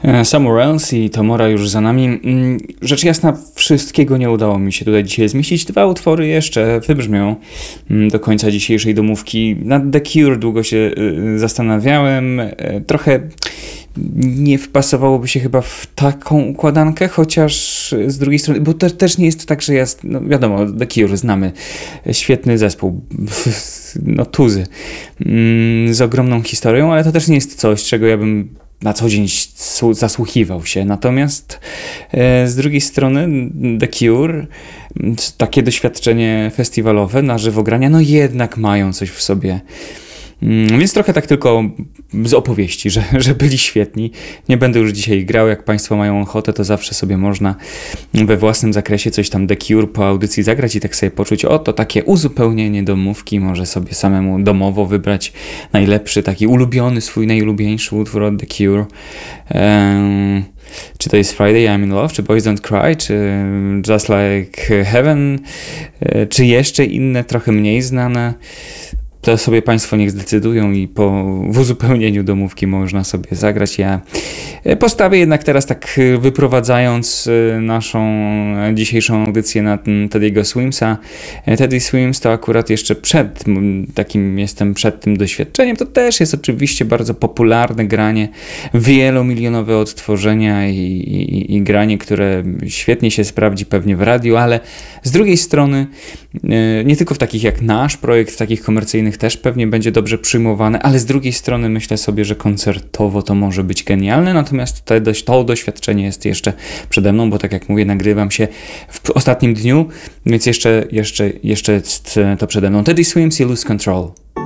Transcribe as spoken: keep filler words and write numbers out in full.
Somewhere Else i Tomorrow już za nami. Rzecz jasna, wszystkiego nie udało mi się tutaj dzisiaj zmieścić. Dwa utwory jeszcze wybrzmią do końca dzisiejszej domówki. Nad The Cure długo się zastanawiałem. Trochę nie wpasowałoby się chyba w taką układankę, chociaż z drugiej strony, bo to też nie jest tak, że ja, no wiadomo, The Cure znamy, świetny zespół, no tuzy, z ogromną historią, ale to też nie jest coś, czego ja bym na co dzień zasłuchiwał się. Natomiast e, z drugiej strony The Cure, takie doświadczenie festiwalowe, na żywo grania, no jednak mają coś w sobie. Więc trochę tak tylko z opowieści, że, że byli świetni. Nie będę już dzisiaj grał, jak Państwo mają ochotę, to zawsze sobie można we własnym zakresie coś tam The Cure po audycji zagrać i tak sobie poczuć, o to takie uzupełnienie domówki, może sobie samemu domowo wybrać najlepszy, taki ulubiony, swój najulubieńszy utwór od The Cure. Um, czy to jest Friday I'm in Love, czy Boys Don't Cry, czy Just Like Heaven, czy jeszcze inne, trochę mniej znane. To sobie Państwo niech zdecydują i po w uzupełnieniu domówki można sobie zagrać. Ja postawię jednak teraz tak, wyprowadzając naszą dzisiejszą audycję na Teddy'ego Swimsa. Teddy Swims to akurat jeszcze przed takim, jestem przed tym doświadczeniem. To też jest oczywiście bardzo popularne granie, wielomilionowe odtworzenia i, i, i granie, które świetnie się sprawdzi pewnie w radiu, ale z drugiej strony nie tylko w takich jak nasz projekt, w takich komercyjnych też pewnie będzie dobrze przyjmowane, ale z drugiej strony myślę sobie, że koncertowo to może być genialne, natomiast to, to doświadczenie jest jeszcze przede mną, bo tak jak mówię, nagrywam się w ostatnim dniu, więc jeszcze, jeszcze, jeszcze jest to przede mną. Teddy Swims i Lose Control.